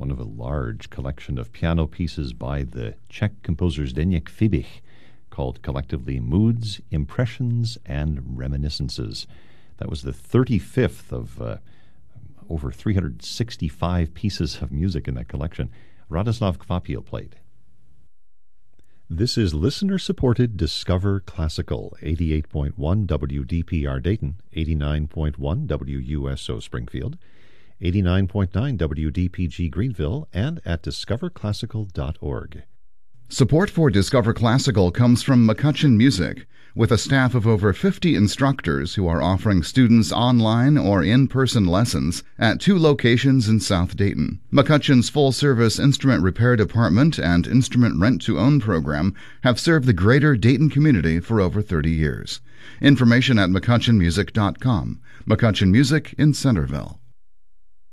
one of a large collection of piano pieces by the Czech composer Zdeněk Fibich, called collectively Moods, Impressions, and Reminiscences. That was the 35th of over 365 pieces of music in that collection. Radoslav Kvapil played. This is listener-supported Discover Classical, 88.1 WDPR Dayton, 89.1 WUSO Springfield, 89.9 WDPG Greenville, and at discoverclassical.org. Support for Discover Classical comes from McCutcheon Music, with a staff of over 50 instructors who are offering students online or in-person lessons at 2 locations in South Dayton. McCutcheon's full-service instrument repair department and instrument rent-to-own program have served the greater Dayton community for over 30 years. Information at mccutcheonmusic.com. McCutcheon Music in Centerville.